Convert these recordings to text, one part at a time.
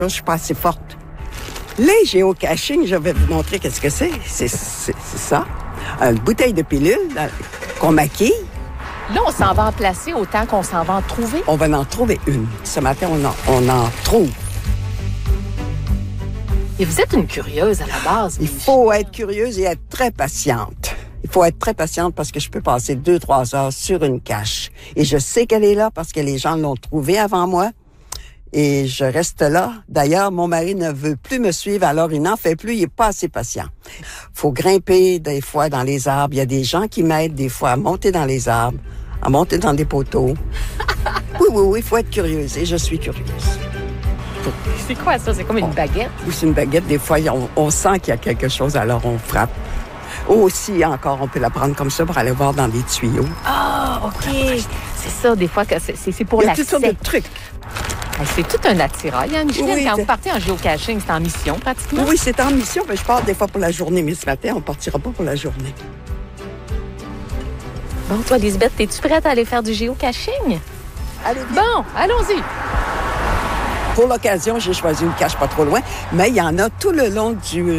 Je suis pas assez forte. Les géocaching, je vais vous montrer qu'est-ce que c'est. C'est ça. Une bouteille de pilule qu'on maquille. Là, on s'en va en placer autant qu'on s'en va en trouver. On va en trouver une. Ce matin, on en trouve. Et vous êtes une curieuse à la base. Il faut être curieuse et être très patiente. Il faut être très patiente parce que je peux passer 2-3 heures sur une cache. Et je sais qu'elle est là parce que les gens l'ont trouvée avant moi. Et je reste là. D'ailleurs, mon mari ne veut plus me suivre, alors il n'en fait plus, il est pas assez patient. Faut grimper des fois dans les arbres. Il y a des gens qui m'aident des fois à monter dans les arbres, à monter dans des poteaux. Oui, il faut être curieuse et je suis curieuse. C'est quoi ça? C'est comme une baguette? Oui, c'est une baguette. Des fois, on sent qu'il y a quelque chose, alors on frappe. Aussi, encore, on peut la prendre comme ça pour aller voir dans des tuyaux. Ah, OK. C'est ça, des fois, que c'est pour l'accès. Il y a toutes sortes de trucs. C'est tout un attirail, hein, Micheline? Oui, quand vous partez en géocaching, c'est en mission, pratiquement? Oui, c'est en mission, mais je pars des fois pour la journée. Mais ce matin, on partira pas pour la journée. Bon, toi, Lisbeth, es-tu prête à aller faire du géocaching? Allez, bon, allons-y. Pour l'occasion, j'ai choisi une cache pas trop loin, mais il y en a tout le long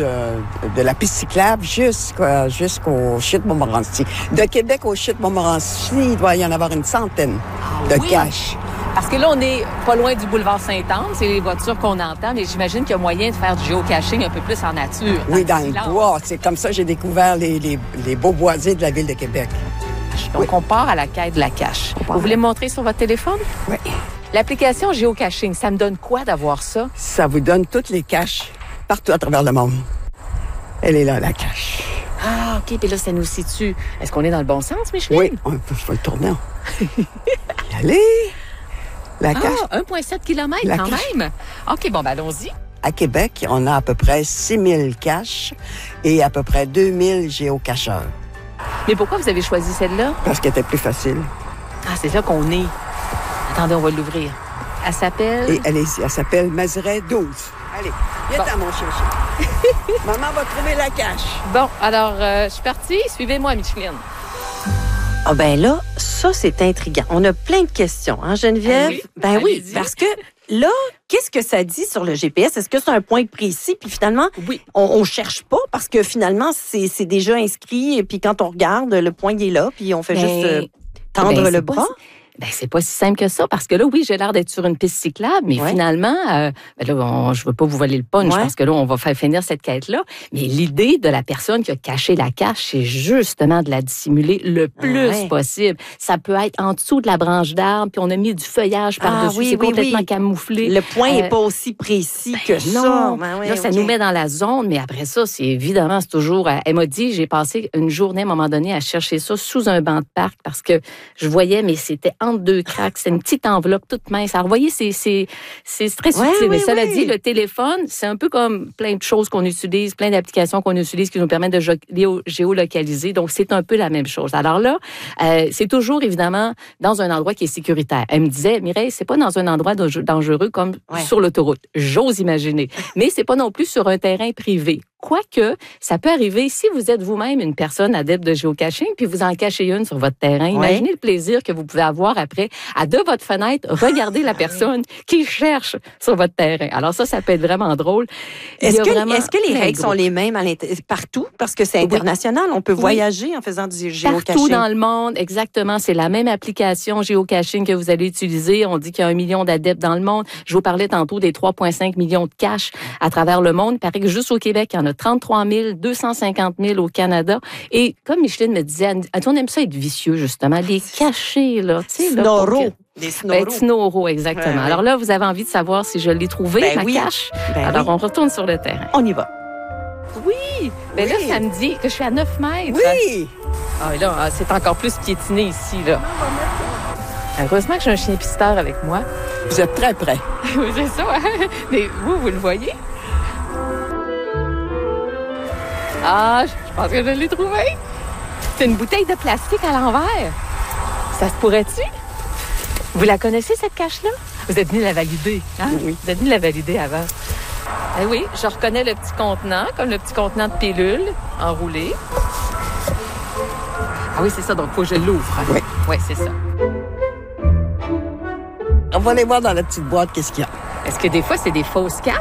de la piste cyclable jusqu'au Chute Montmorency. De Québec au Chute Montmorency, il doit y en avoir une centaine de caches. Parce que là, on est pas loin du boulevard Sainte-Anne, c'est les voitures qu'on entend, mais j'imagine qu'il y a moyen de faire du géocaching un peu plus en nature. Oui, dans le bois. C'est comme ça que j'ai découvert les beaux boisés de la ville de Québec. Donc, on part à la quête de la cache. Vous voulez me montrer sur votre téléphone? Oui. L'application géocaching, ça me donne quoi d'avoir ça? Ça vous donne toutes les caches partout à travers le monde. Elle est là, la cache. Ah, OK. Puis là, ça nous situe. Est-ce qu'on est dans le bon sens, Micheline? Oui, je vais le tourner. Allez! La cache. 1,7 km quand même. OK, bon, ben allons-y. À Québec, on a à peu près 6000 caches et à peu près 2000 géocacheurs. Mais pourquoi vous avez choisi celle-là? Parce qu'elle était plus facile. Ah, c'est là qu'on est. Attendez, on va l'ouvrir. Elle s'appelle... Et elle s'appelle Mazeray 12. Allez, viens à mon chercher. Maman va trouver la cache. Bon, alors, je suis partie. Suivez-moi, Micheline. Ah ben là, ça, c'est intriguant. On a plein de questions, hein, Geneviève? Oui. Ben oui, parce que là, qu'est-ce que ça dit sur le GPS? Est-ce que c'est un point précis? Puis finalement, on cherche pas parce que finalement, c'est déjà inscrit. Et puis quand on regarde, le point il est là. Puis on fait juste tendre le bras. Ben, c'est pas si simple que ça, parce que là, oui, j'ai l'air d'être sur une piste cyclable, mais finalement, là, je veux pas vous voler le punch, parce que là, on va faire finir cette quête-là. Mais l'idée de la personne qui a caché la cache, c'est justement de la dissimuler le plus possible. Ça peut être en dessous de la branche d'arbre, puis on a mis du feuillage par-dessus, c'est complètement camouflé. Le point n'est pas aussi précis que ça. Non, là, ça nous met dans la zone, mais après ça, c'est toujours... Elle m'a dit, j'ai passé une journée, à un moment donné, à chercher ça sous un banc de parc, parce que je voyais, mais c'était entre deux craques. C'est une petite enveloppe toute mince. Alors, vous voyez, c'est très subtil. Mais cela dit, le téléphone, c'est un peu comme plein de choses qu'on utilise, plein d'applications qu'on utilise qui nous permettent de géolocaliser. Donc, c'est un peu la même chose. Alors là, c'est toujours, évidemment, dans un endroit qui est sécuritaire. Elle me disait, Mireille, c'est pas dans un endroit dangereux comme sur l'autoroute. J'ose imaginer. Mais c'est pas non plus sur un terrain privé. Quoique, ça peut arriver si vous êtes vous-même une personne adepte de géocaching, puis vous en cachez une sur votre terrain. Imaginez le plaisir que vous pouvez avoir après à de votre fenêtre, regarder la personne qui cherche sur votre terrain. Alors ça peut être vraiment drôle. Est-ce que les règles sont les mêmes partout? Parce que c'est international. On peut voyager en faisant du géocaching. Partout dans le monde, exactement. C'est la même application géocaching que vous allez utiliser. On dit qu'il y a 1 million d'adeptes dans le monde. Je vous parlais tantôt des 3,5 millions de caches à travers le monde. Il paraît que juste au Québec, il y en a 33 000, 250 000 au Canada. Et comme Micheline me disait, on aime ça être vicieux, justement, les cacher, là. Snorro. Des Snorro, exactement. Ouais. Alors là, vous avez envie de savoir si je l'ai trouvé, ma cache. Alors, on retourne sur le terrain. On y va. Oui! Mais là, ça me dit que je suis à 9 mètres. Oui! Ah, là, c'est encore plus piétiné ici, là. Heureusement que j'ai un chien pisteur avec moi. Vous êtes très près. Oui, c'est ça. Mais vous le voyez? Ah, je pense que je l'ai trouvé. C'est une bouteille de plastique à l'envers. Ça se pourrait-tu? Vous la connaissez, cette cache-là? Vous êtes venu la valider, hein? Oui. Vous êtes venu la valider avant. Eh oui, je reconnais le petit contenant, comme le petit contenant de pilules enroulé. Ah oui, c'est ça, donc il faut que je l'ouvre. Hein? Oui. Oui, c'est ça. On va aller voir dans la petite boîte qu'est-ce qu'il y a. Est-ce que des fois, c'est des fausses cartes?